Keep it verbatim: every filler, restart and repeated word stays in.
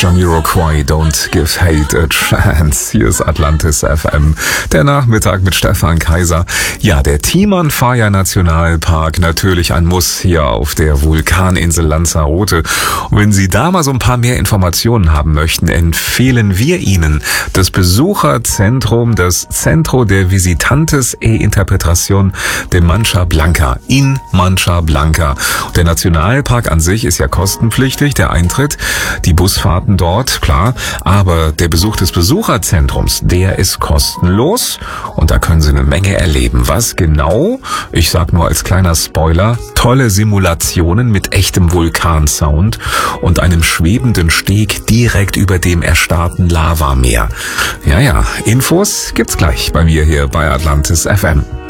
Jamiroquai, Don't Give Hate a Chance. Hier ist Atlantis F M. Der Nachmittag mit Stefan Kaiser. Ja, der Timanfaya Nationalpark, natürlich ein Muss hier auf der Vulkaninsel Lanzarote. Und wenn Sie da mal so ein paar mehr Informationen haben möchten, empfehlen wir Ihnen das Besucherzentrum, das Centro de Visitantes e Interpretación de Mancha Blanca in Mancha Blanca. Der Nationalpark an sich ist ja kostenpflichtig, der Eintritt, die Busfahrten dort, klar, aber der Besuch des Besucherzentrums, der ist kostenlos und da können Sie eine Menge erleben. Was genau? Ich sag nur als kleiner Spoiler, tolle Simulationen mit echtem Vulkansound und einem schwebenden Steg direkt über dem erstarrten Lavameer. Ja, ja, Infos gibt's gleich bei mir hier bei Atlantis F M.